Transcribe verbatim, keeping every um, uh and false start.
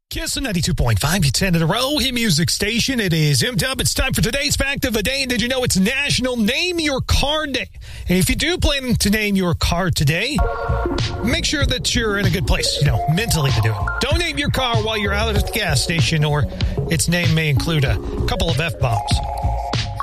Kiss ninety-two point five, you ten in a row, hit music station. It is M-Dub. It's time for today's fact of the day. And did you know it's National Name Your Car Day? And if you do plan to name your car today, make sure that you're in a good place, you know, mentally to do it. Don't name your car while you're out at the gas station, or its name may include a couple of F-bombs.